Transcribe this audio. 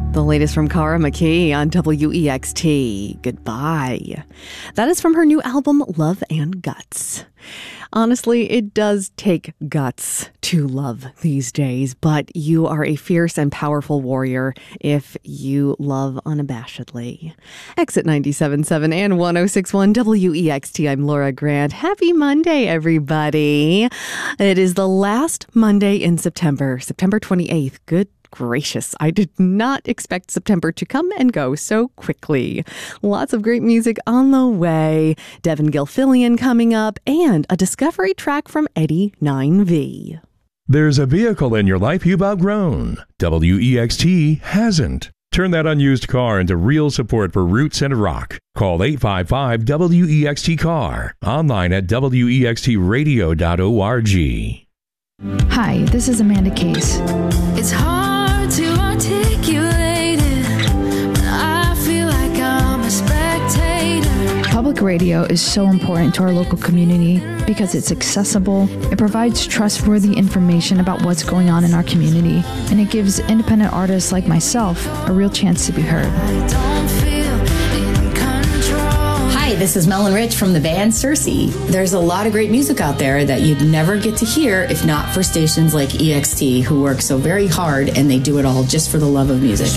The latest from Cara McKee on WEXT. Goodbye. That is from her new album, Love and Guts. Honestly, it does take guts to love these days, but you are a fierce and powerful warrior if you love unabashedly. Exit 97.7 and 106.1 WEXT. I'm Laura Grant. Happy Monday, everybody. It is the last Monday in September, September 28th. Good gracious, I did not expect September to come and go so quickly. Lots of great music on the way. Devin Gilfillian coming up, and a discovery track from Eddie 9V. There's a vehicle in your life you've outgrown. WEXT hasn't. Turn that unused car into real support for roots and rock. Call 855-WEXT-CAR. Online at wextradio.org. Hi, this is Amanda Case. It's hard to articulate it, but I feel like I'm a spectator. Public radio is so important to our local community because it's accessible, it provides trustworthy information about what's going on in our community, and it gives independent artists like myself a real chance to be heard. I don't feel in control. Hi, this is Mel and Rich from the band Cersei. There's a lot of great music out there that you'd never get to hear if not for stations like EXT, who work so very hard and they do it all just for the love of music.